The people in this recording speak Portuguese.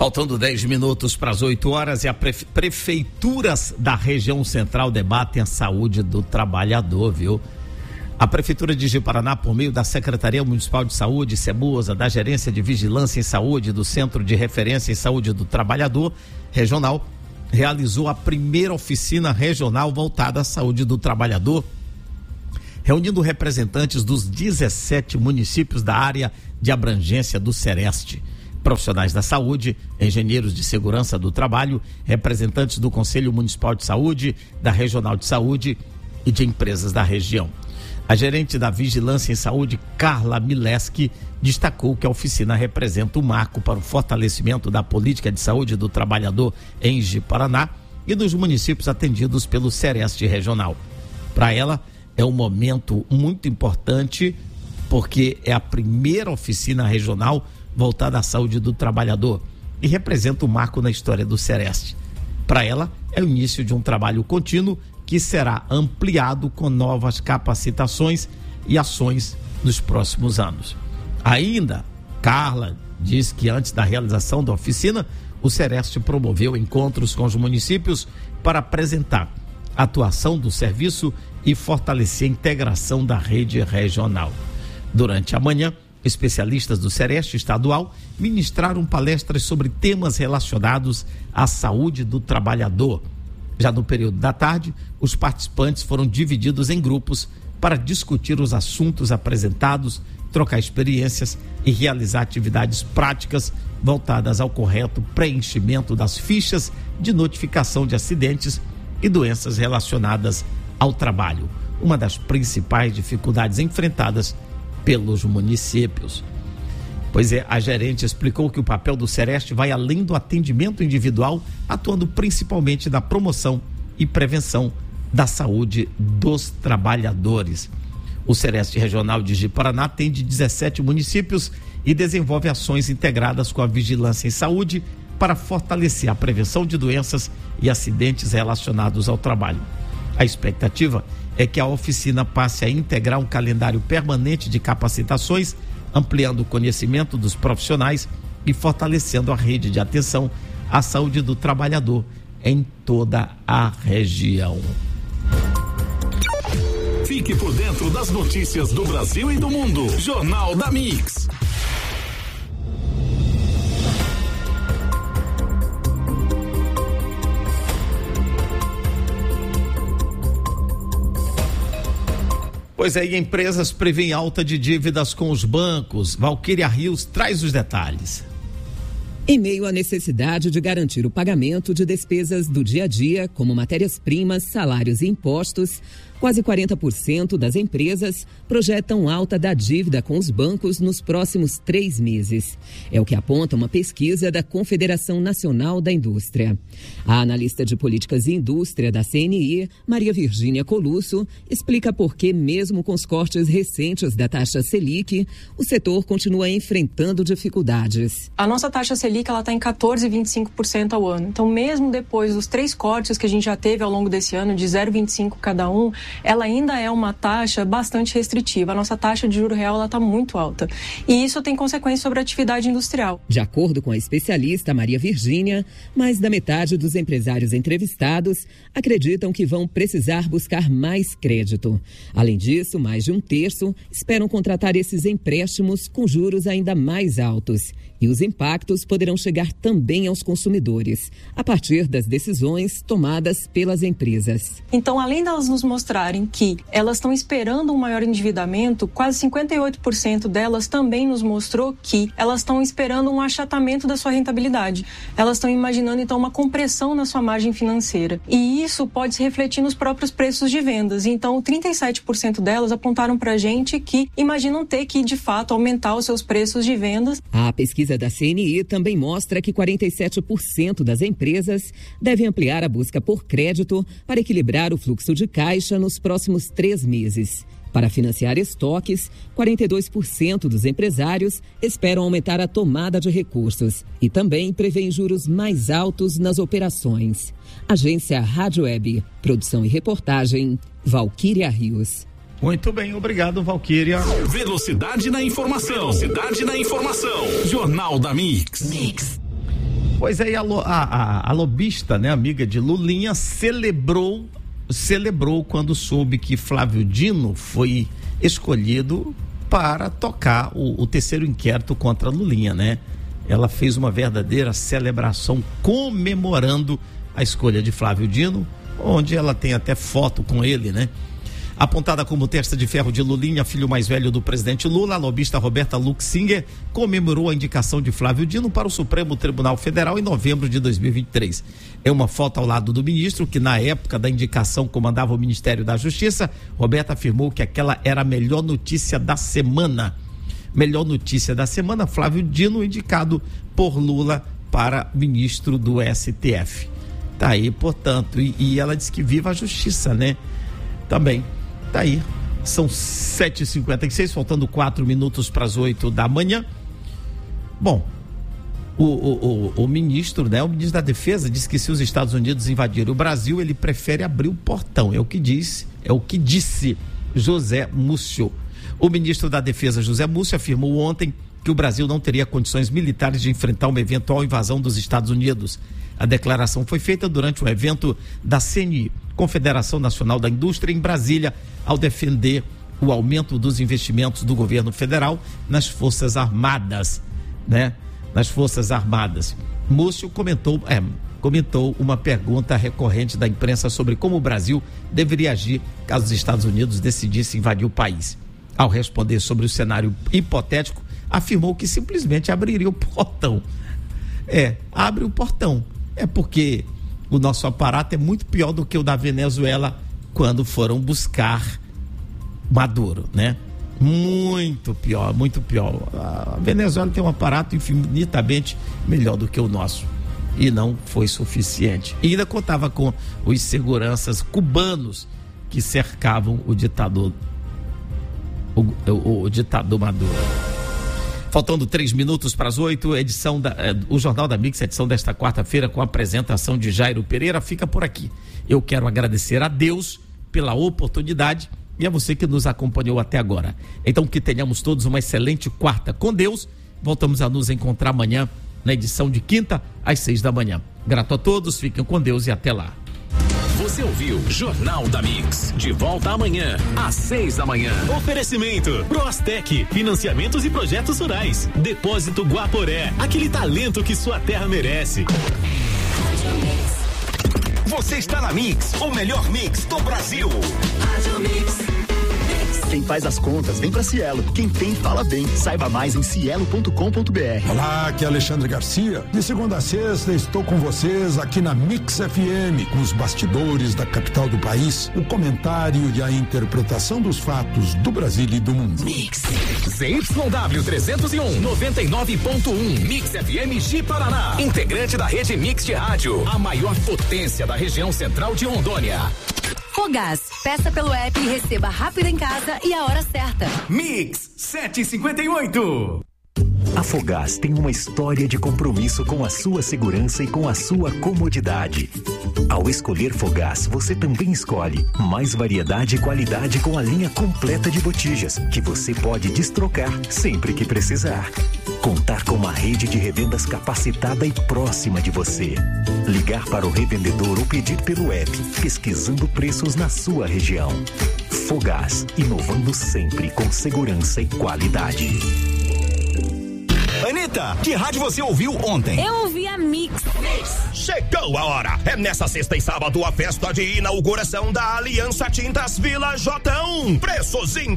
Faltando 10 minutos para as 8 horas e a prefeituras da região central debatem a saúde do trabalhador, viu? A Prefeitura de Ji-Paraná, por meio da Secretaria Municipal de Saúde, Cebusa, da Gerência de Vigilância em Saúde, do Centro de Referência em Saúde do Trabalhador Regional, realizou a primeira oficina regional voltada à saúde do trabalhador, reunindo representantes dos 17 municípios da área de abrangência do Sereste, profissionais da saúde, engenheiros de segurança do trabalho, representantes do Conselho Municipal de Saúde, da Regional de Saúde e de empresas da região. A gerente da Vigilância em Saúde, Carla Mileski, destacou que a oficina representa um marco para o fortalecimento da política de saúde do trabalhador em Ji-Paraná e dos municípios atendidos pelo Sereste Regional. Para ela, é um momento muito importante porque é a primeira oficina regional voltada à saúde do trabalhador e representa um marco na história do Sereste. Para ela, é o início de um trabalho contínuo que será ampliado com novas capacitações e ações nos próximos anos. Ainda, Carla diz que antes da realização da oficina, o Sereste promoveu encontros com os municípios para apresentar a atuação do serviço e fortalecer a integração da rede regional. Durante a manhã, especialistas do Sereste Estadual ministraram palestras sobre temas relacionados à saúde do trabalhador. Já no período da tarde, os participantes foram divididos em grupos para discutir os assuntos apresentados, trocar experiências e realizar atividades práticas voltadas ao correto preenchimento das fichas de notificação de acidentes e doenças relacionadas ao trabalho, uma das principais dificuldades enfrentadas pelos municípios. Pois é, a gerente explicou que o papel do Sereste vai além do atendimento individual, atuando principalmente na promoção e prevenção da saúde dos trabalhadores. O Sereste Regional de Ji-Paraná atende 17 municípios e desenvolve ações integradas com a vigilância em saúde para fortalecer a prevenção de doenças e acidentes relacionados ao trabalho. A expectativa é que a oficina passe a integrar um calendário permanente de capacitações, ampliando o conhecimento dos profissionais e fortalecendo a rede de atenção à saúde do trabalhador em toda a região. Fique por dentro das notícias do Brasil e do mundo. Jornal da Mix. Pois é, e empresas prevêem alta de dívidas com os bancos. Valquíria Rios traz os detalhes. Em meio à necessidade de garantir o pagamento de despesas do dia a dia, como matérias-primas, salários e impostos, quase 40% das empresas projetam alta da dívida com os bancos nos próximos 3 meses. É o que aponta uma pesquisa da Confederação Nacional da Indústria. A analista de políticas e indústria da CNI, Maria Virgínia Colusso, explica por que, mesmo com os cortes recentes da taxa Selic, o setor continua enfrentando dificuldades. A nossa taxa Selic está em 14,25% ao ano. Então, mesmo depois dos 3 cortes que a gente já teve ao longo desse ano, de 0,25 cada um, ela ainda é uma taxa bastante restritiva. A nossa taxa de juro real está muito alta. E isso tem consequências sobre a atividade industrial. De acordo com a especialista Maria Virgínia, mais da metade dos empresários entrevistados acreditam que vão precisar buscar mais crédito. Além disso, mais de 1/3 esperam contratar esses empréstimos com juros ainda mais altos. E os impactos poderão chegar também aos consumidores, a partir das decisões tomadas pelas empresas. Então, além delas nos mostrarem que elas estão esperando um maior endividamento, quase 58% delas também nos mostrou que elas estão esperando um achatamento da sua rentabilidade. Elas estão imaginando, então, uma compressão na sua margem financeira. E isso pode se refletir nos próprios preços de vendas. Então, 37% delas apontaram para a gente que imaginam ter que, de fato, aumentar os seus preços de vendas. A pesquisa da CNI também mostra que 47% das empresas devem ampliar a busca por crédito para equilibrar o fluxo de caixa nos próximos 3 meses. Para financiar estoques, 42% dos empresários esperam aumentar a tomada de recursos e também prevêem juros mais altos nas operações. Agência Rádio Web, produção e reportagem, Valquíria Rios. Muito bem, obrigado, Valquíria. Velocidade na informação. Velocidade na informação. Jornal da Mix. Pois aí a lobista, né, amiga de Lulinha, celebrou quando soube que Flávio Dino foi escolhido para tocar o terceiro inquérito contra Lulinha, né? Ela fez uma verdadeira celebração comemorando a escolha de Flávio Dino, onde ela tem até foto com ele, né? Apontada como testa de ferro de Lulinha, filho mais velho do presidente Lula, a lobista Roberta Luxinger comemorou a indicação de Flávio Dino para o Supremo Tribunal Federal em novembro de 2023. É uma foto ao lado do ministro, que na época da indicação comandava o Ministério da Justiça. Roberta afirmou que aquela era a melhor notícia da semana. Melhor notícia da semana, Flávio Dino indicado por Lula para ministro do STF. Tá aí, portanto, e ela disse que viva a justiça, né? Também. Tá aí, são 7h56, faltando 4 minutos para as 8 da manhã. Bom, o ministro, né, o ministro da Defesa disse que se os Estados Unidos invadirem o Brasil, ele prefere abrir o portão, é o que disse José Múcio. O ministro da Defesa, José Múcio, afirmou ontem que o Brasil não teria condições militares de enfrentar uma eventual invasão dos Estados Unidos. A declaração foi feita durante um evento da CNI, Confederação Nacional da Indústria, em Brasília, ao defender o aumento dos investimentos do governo federal nas Forças Armadas, né? Nas Forças Armadas. Múcio comentou uma pergunta recorrente da imprensa sobre como o Brasil deveria agir caso os Estados Unidos decidissem invadir o país. Ao responder sobre o cenário hipotético, afirmou que simplesmente abriria o portão. Abre o portão. É porque o nosso aparato é muito pior do que o da Venezuela quando foram buscar Maduro, né? Muito pior, muito pior. A Venezuela tem um aparato infinitamente melhor do que o nosso e não foi suficiente. E ainda contava com os seguranças cubanos que cercavam o ditador, o ditador Maduro. Faltando 3 minutos para as 8, o Jornal da Mix, edição desta quarta-feira, com a apresentação de Jairo Pereira, fica por aqui. Eu quero agradecer a Deus pela oportunidade e a você que nos acompanhou até agora. Então, que tenhamos todos uma excelente quarta com Deus. Voltamos a nos encontrar amanhã na edição de quinta, às 6 da manhã. Grato a todos, fiquem com Deus e até lá. Você ouviu Jornal da Mix. De volta amanhã, às 6 da manhã. Oferecimento Prostec, financiamentos e projetos rurais. Depósito Guaporé, aquele talento que sua terra merece. Você está na Mix, o melhor mix do Brasil. Quem faz as contas vem pra Cielo. Quem tem, fala bem. Saiba mais em cielo.com.br. Olá, aqui é Alexandre Garcia. De segunda a sexta estou com vocês aqui na Mix FM, com os bastidores da capital do país, o comentário e a interpretação dos fatos do Brasil e do mundo. Mix. ZYW 301, 99.1. Mix FM Ji Paraná. Integrante da rede Mix de rádio. A maior potência da região central de Rondônia. Fogás, peça pelo app e receba rápido em casa e a hora certa. Mix 758. A Fogás tem uma história de compromisso com a sua segurança e com a sua comodidade. Ao escolher Fogás, você também escolhe mais variedade e qualidade com a linha completa de botijas, que você pode destrocar sempre que precisar. Contar com uma rede de revendas capacitada e próxima de você. Ligar para o revendedor ou pedir pelo app, pesquisando preços na sua região. Fogás, inovando sempre com segurança e qualidade. Anitta, que rádio você ouviu ontem? Eu ouvi a Mix. Chegou a hora! É nessa sexta e sábado a festa de inauguração da Aliança Tintas Vila Jotão. Preços